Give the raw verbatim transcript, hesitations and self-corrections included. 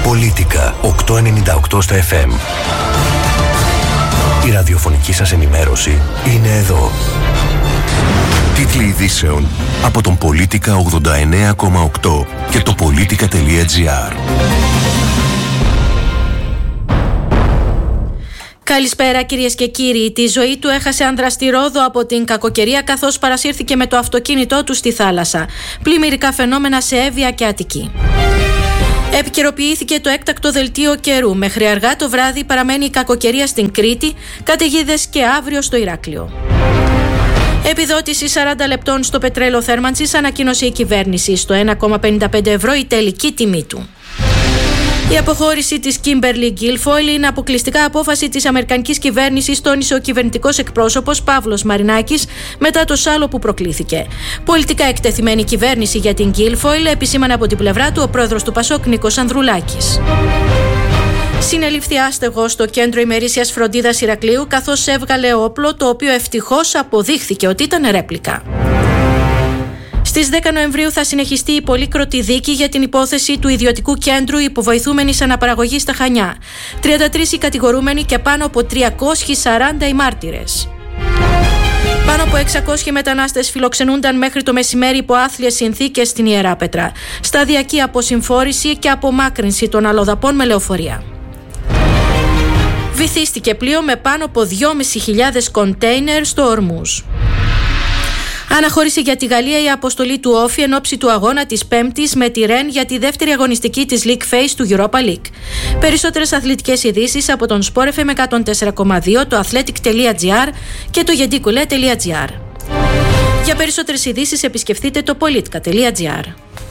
Πολίτικα οκτακόσια ενενήντα οκτώ στα εφ εμ. Η ραδιοφωνική σας ενημέρωση είναι εδώ. Τίτλοι ειδήσεων από τον Πολίτικα ογδόντα εννέα κόμμα οκτώ και το πολίτικα τελεία τζι άρ. Καλησπέρα κυρίες και κύριοι. Τη ζωή του έχασε άνδρας στη Ρόδο από την κακοκαιρία, καθώς παρασύρθηκε με το αυτοκίνητό του στη θάλασσα. Πλημμυρικά φαινόμενα σε Εύβοια και Αττική. Επικαιροποιήθηκε το έκτακτο δελτίο καιρού. Μέχρι αργά το βράδυ παραμένει η κακοκαιρία στην Κρήτη, καταιγίδες και αύριο στο Ηράκλειο. Επιδότηση σαράντα λεπτών στο πετρέλαιο θέρμανσης ανακοίνωσε η κυβέρνηση. Στο ένα κόμμα πενήντα πέντε ευρώ η τελική τιμή του. Η αποχώρηση της Κίμπερλι Γκίλφοιλ είναι αποκλειστικά απόφαση της αμερικανικής κυβέρνησης, τόνισε ο κυβερνητικός εκπρόσωπος Παύλος Μαρινάκης μετά το σάλο που προκλήθηκε. Πολιτικά εκτεθειμένη κυβέρνηση για την Γκίλφοιλ, επισήμανε από την πλευρά του ο πρόεδρος του Πασόκ Νίκος Ανδρουλάκης. Συνελήφθη άστεγος στο κέντρο ημερήσιας φροντίδας Ηρακλείου, καθώς έβγαλε όπλο το οποίο ευτυχώς αποδείχθηκε ότι ήταν ρέπλικα. Στις δέκα Νοεμβρίου θα συνεχιστεί η πολύκροτη δίκη για την υπόθεση του ιδιωτικού κέντρου υποβοηθούμενης αναπαραγωγής στα Χανιά. τριάντα τρεις οι κατηγορούμενοι και πάνω από τριακόσιοι σαράντα οι μάρτυρες. Πάνω από εξακόσιοι μετανάστες φιλοξενούνταν μέχρι το μεσημέρι υπό άθλιες συνθήκες στην Ιεράπετρα. Σταδιακή αποσυμφόρηση και απομάκρυνση των αλλοδαπών με λεωφορεία. Βυθίστηκε πλοίο με πάνω από δυόμισι χιλιάδες κοντέινερ στο Ορμούζ. Αναχώρησε για τη Γαλλία η αποστολή του Όφη εν ώψη του αγώνα της Πέμπτης με τη Ρεν για τη δεύτερη αγωνιστική της League Phase του Europa League. Περισσότερες αθλητικές ειδήσεις από τον Sport εφ εμ εκατόν τέσσερα κόμμα δύο, το athletic.gr και το γεντίκουλε.gr. Για περισσότερες ειδήσεις επισκεφτείτε το politica.gr.